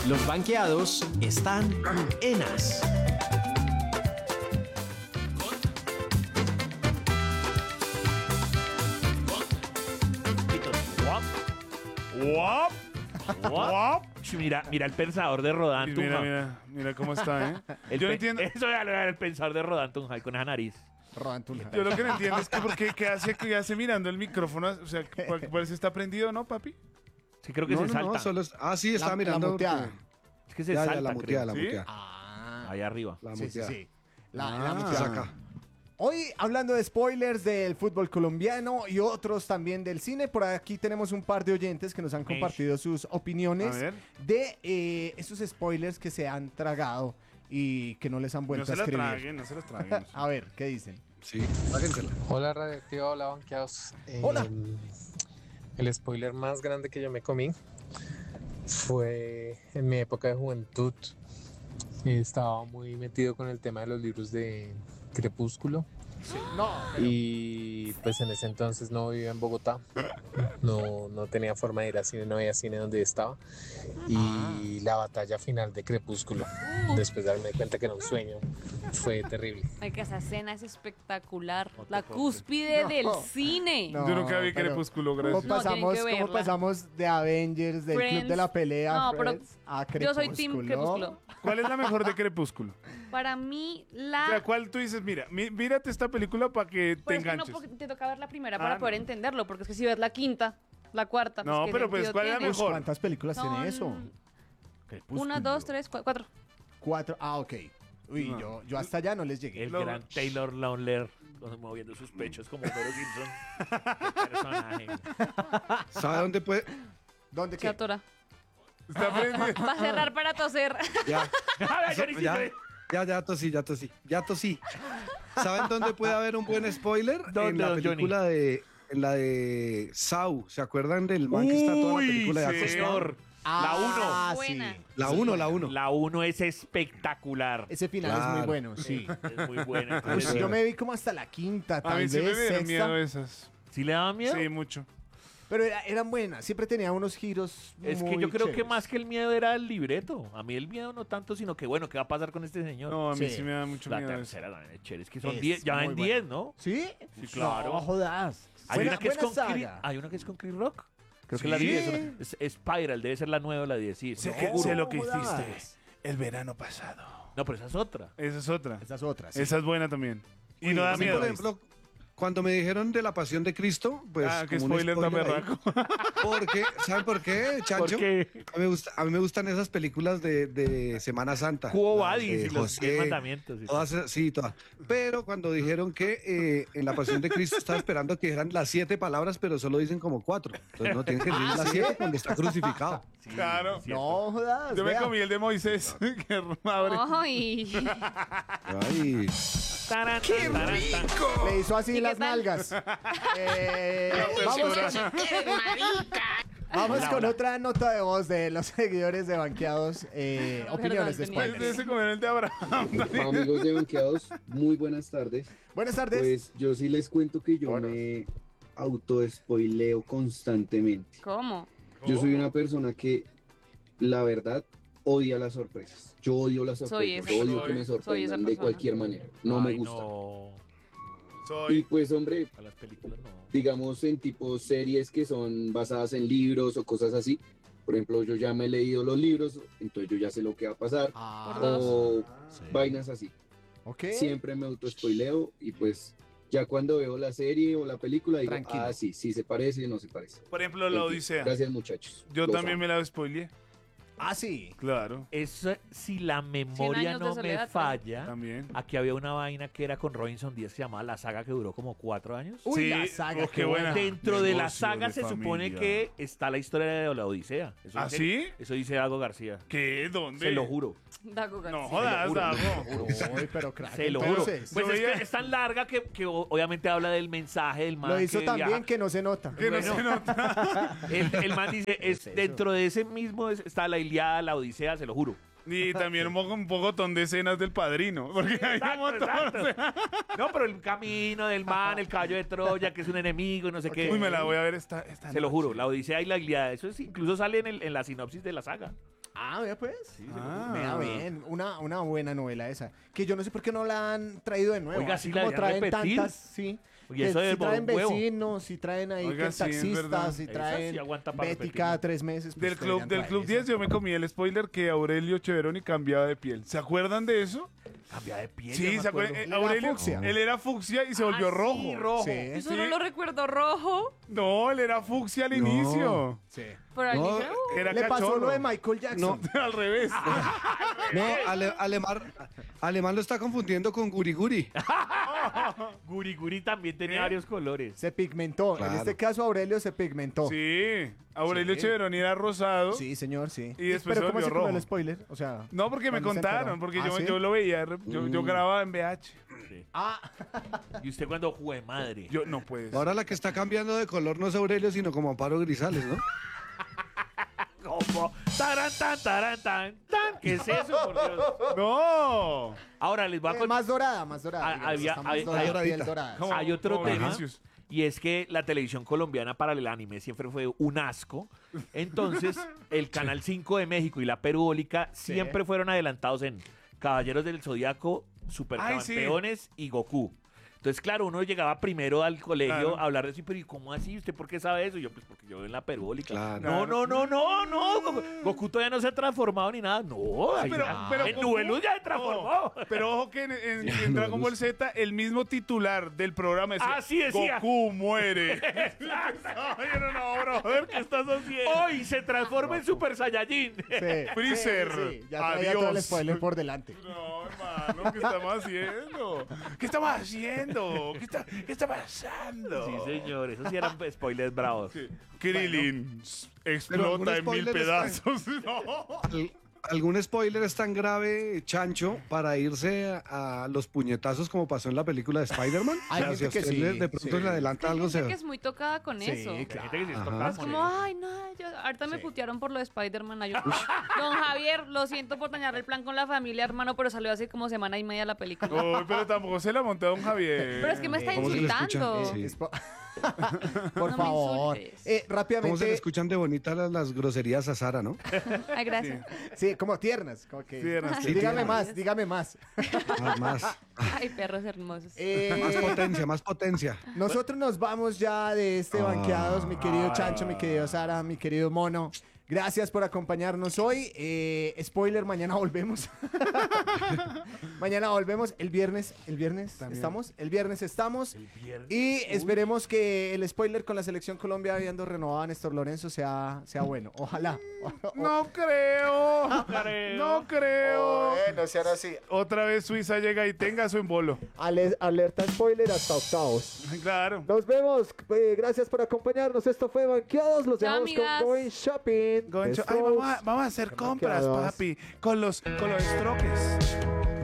Los banqueados están en As. ¡Guap! ¡Guap! Mira el pensador de Rodantum. Mira cómo está, ¿eh? Yo no entiendo. Eso ya lo era el pensador de Rodantum, con esa nariz. Yo lo que no entiendo es que ¿qué hace mirando el micrófono? O sea, ¿cuál se está prendido, no, papi? Sí, creo que se salta. No, solo sí, estaba mirando. La muteada. Es que se Ya, salta, la muteada, la ¿Sí? muteada. Ahí arriba. La Sí, muteada. sí. La Ah, muteada. acá. Hoy hablando de spoilers del fútbol colombiano y otros también del cine, por aquí tenemos un par de oyentes que nos han compartido sus opiniones A ver. de esos spoilers que se han tragado y que no les han No vuelto se a la escribir. traguen, no se las traguen. A ver, ¿qué dicen? Sí, sáquensela. Hola Radioactiva, hola banqueados. Hola. El spoiler más grande que yo me comí fue en mi época de juventud. Estaba muy metido con el tema de los libros de Crepúsculo. Y pues en ese entonces no vivía en Bogotá. No tenía forma de ir al cine, no había cine donde estaba. Y la batalla final de Crepúsculo, después de darme cuenta que era un sueño, fue terrible. Ay, que esa escena es espectacular. La cúspide del cine. No, Yo nunca vi pero Crepúsculo, ¿Cómo gracias. No, pasamos, tienen que cómo verla. pasamos de Avengers, del Club de la Pelea, No, pero Friends, a yo soy Team Crepúsculo. ¿Cuál es la mejor de Crepúsculo? Para mí, O sea, ¿cuál tú dices? Mira, mírate esta película para que te Pero es que no, enganches. porque te toca ver la primera Ah, para no. poder entenderlo, porque es que si ves la quinta, la cuarta... No, ¿qué pero pues, sentido ¿cuál es la tiene? mejor? ¿Cuántas películas Son tiene eso? Crepúsculo. 1, 2, 3, 4. 4. Ah, ok. Uy, No. yo hasta allá no les llegué. El Lo- gran Taylor Lautner moviendo sus pechos como Homero Simpson. Qué personaje. ¿Sabe dónde puede? ¿Dónde Se qué? atora. Está prendido. Va a cerrar para toser. Ya. Ya ni siquiera- Ya tosí. ¿Saben dónde puede haber un buen spoiler? ¿Dónde, En la don película en la de Saw. ¿Se acuerdan del man que está toda la Uy, película de sí. acción? Señor, Ah, Buena. sí. La 1, la 1. la 1 es espectacular. Ese final es Claro. muy bueno, sí. Es muy buena. Pues Entonces, yo me vi como hasta la quinta, A tal mí sí me vez dieron miedo sexta. esas. ¿Sí le daba miedo? Sí, mucho. Pero eran buenas, siempre tenía unos giros Es que muy yo creo que chéveres. más que el miedo era el libreto. A mí el miedo no tanto, sino que bueno, ¿qué va a pasar con este señor? No, a mí Sí. sí me da mucho La miedo eso. tercera también es chévere. Es que son Es 10, ya muy van buena. 10, ¿no? ¿Sí? Sí, claro. No jodas. Hay Buena- una que es buena con saga. Chris, hay una que es con Chris Rock. Creo Sí. que la 10 es Spiral, debe ser la 9 o la 10, sí. Sé, No, que, No, sé lo que jodas. hiciste el verano pasado. no, pero esa es otra. Esa es otra. Esas otras. sí. Esa es buena también. Y no da Sí, miedo. por ejemplo, cuando me dijeron de la pasión de Cristo, pues. Qué como un spoiler tan ahí. berraco. Porque, ¿saben por qué, Chancho? Porque A mí me gustan esas películas de Semana Santa. Cubo Las Badis de y los 10 mandamientos. Todas, sí, todas. Pero cuando dijeron que en la pasión de Cristo estaba esperando que dijeran las 7 palabras, pero solo dicen como 4. Entonces no tienen que decir las 7 cuando está crucificado. Sí, Claro. cierto. No jodas. Yo me vea. comí el de Moisés. Que abre. Ay. Ay. Tarán, ¡qué rico! Le hizo así ¿Y qué las tal? nalgas. Vamos con otra nota de voz de los seguidores de Banqueados. Opiniones de tenía spoilers. Ese comer el de Abraham. Amigos de Banqueados, muy buenas tardes. Buenas tardes. Pues yo sí les cuento que yo me auto-spoileo constantemente. ¿Cómo? Yo soy una persona que, la verdad, odia las sorpresas. Yo odio las Soy sorpresas. esa. Odio que me Soy esa sorprendan de persona. cualquier manera. No me Ay, gusta. No. Y Soy. pues, hombre, A las películas no. digamos en tipo series que son basadas en libros o cosas así. Por ejemplo, yo ya me he leído los libros, entonces yo ya sé lo que va a pasar. Por dos. O Sí. vainas así. Ok. Siempre me auto-spoileo y pues ya cuando veo la serie o la película digo, Tranquilo. ah, sí, sí se parece, no se parece. Por ejemplo, la En fin, Odisea. Gracias, muchachos. Yo Los también amo. me la spoileé. Ah, sí. Claro. Eso, si la memoria años de no me soledad, falla, También. aquí había una vaina que era con Robinson Díaz que se llamaba La Saga, que duró como 4 años. Uy, Sí, la saga. qué buena. Dentro de la Negocios saga de se supone familia. que está la historia de la Odisea. Eso ¿Ah, dice- sí? Eso dice Dago García. ¿Qué? ¿Dónde? Se lo juro. Dago García. No jodas, Dago. Uy, pero crack. Se lo juro. entonces. Pues Yo es veía- que es tan larga que obviamente habla del mensaje del man. Lo hizo que tan bien viaja. que no se nota. Que no Bueno. se nota. El man dice, es eso? dentro de ese mismo está la Iliada, la Odisea, se lo juro. Y también un pocotón de escenas del padrino. Porque hay un montón. Exacto. No, pero el camino del man, el caballo de Troya, que es un enemigo y no sé qué. Uy, me la voy a ver esta Se lo noche. juro, la Odisea y la Iliada. Eso incluso sale en la sinopsis de la saga. Ah, vea pues. Ah. Vea bien. Una buena novela esa. Que yo no sé por qué no la han traído de nuevo. Oiga, así sí la como deberían traen repetir. tantas, sí. Y eso Que del si traen huevo. vecinos, si traen ahí Oiga, que sí, es verdad. taxistas, si Esa traen sí aguanta para Betty repetirla. cada 3 meses. pues Del Club 10 yo me comí el spoiler que Aurelio Cheveroni cambiaba de piel. ¿Se acuerdan de eso? Cambia de piel. Sí, yo me ¿se acuerdan? acuerdo. Él era Aurelio, fucsia. él era fucsia y se volvió Ah, rojo. sí, rojo. Sí. Yo solo lo recuerdo rojo. No, él era fucsia al No. inicio. Sí. Pero al No, inicio, Era Le pasó cachorro. lo de Michael Jackson. No. Al revés. No, Alemán lo está confundiendo con Guri Guri. Guri Guri también tenía ¿Eh? varios colores. Se pigmentó. En Claro. este caso, Aurelio se pigmentó. Sí, Aurelio Sí. Cheveroni era rosado. Sí, señor, sí. Y después Pero se ¿cómo volvió se comió rojo. el spoiler? O sea, No, porque me ¿cuándo se contaron, enteró? porque ¿Ah, sí? yo lo veía, yo grababa en VH. Sí. Ah, Y usted cuando jue madre. Yo no puedes. Ahora la que está cambiando de color no es Aurelio, sino como Amparo Grisales, ¿no? Como taran tan. ¿Qué es eso, por Dios? No. Ahora les voy a contar. más dorada, más dorada. Ah, digamos, había- está más hay- dorada, hay- piel dorada. Como- Hay otro como tema. Vinicius. Y es que la televisión colombiana para el anime siempre fue un asco. Entonces, el Canal 5 de México y la Perubólica siempre fueron adelantados en Caballeros del Zodíaco, Supercampeones y Goku. Entonces, claro, uno llegaba primero al colegio Claro. a hablar de eso, pero ¿y cómo así? ¿Usted por qué sabe eso? Y yo, pues porque yo veo en la Perubólica. Claro. No. Goku todavía no se ha transformado ni nada. No, ahí pero- ya. pero en Goku- Nubeluz ya se transformó. Pero ojo que en Dragon Ball Z, el mismo titular del programa decía, Ah, sí decía. Goku muere. Ay, no, brother, ¿qué estás haciendo? Hoy se transforma en Super Saiyajin. Sí, Freezer, Ya traía todo el adiós. spoiler por delante. No, hermano, ¿qué estamos haciendo? ¿Qué estamos haciendo? ¿Qué está pasando? Sí, señor, esos sí eran spoilers bravos. Sí. Krillin Pero explota algún en 1000 spoiler pedazos. No. ¿Algún spoiler es tan grave, Chancho, para irse a los puñetazos como pasó en la película de Spider-Man? Hay O sea, si gente a que usted sí, de pronto sí. le adelanta hay algo, gente se... que es muy tocada con Sí, eso. claro. Hay gente que sí se Ajá. toca Es como, ay, no, ahorita me putearon por lo de Spider-Man. Ay, yo, Don Javier, lo siento por dañar el plan con la familia, hermano, pero salió hace como semana y media la película. Uy, pero tampoco se la montó a don Javier. Pero es que me está ¿Cómo se le escucha? insultando. Sí. Por No me favor. insultes. ¿Cómo se le Rápidamente. escuchan de bonitas las groserías a Sara, no? Ay, gracias. Sí, como tiernas. Como que, Tiernas, Sí, sí, dígame tiernas. más, dígame más. Más, Ay, perros hermosos. más potencia, más potencia. Nosotros nos vamos ya de este banqueados, mi querido Chancho, mi querido Sara, mi querido Mono. Gracias por acompañarnos hoy. Spoiler, mañana volvemos. Mañana volvemos. El viernes estamos. El viernes estamos. Y esperemos que el spoiler con la selección Colombia habiendo renovado a Néstor Lorenzo sea bueno. Ojalá. No creo. No creo. No sean así. Otra vez Suiza llega y tenga su embolo. Alerta spoiler hasta octavos. Claro. Nos vemos. Gracias por acompañarnos. Esto fue Banqueados. Los Chao, dejamos con amigas. Going Shopping. Goncho, The ay, Strokes. vamos a hacer compras, Marcados. papi, con los estroques.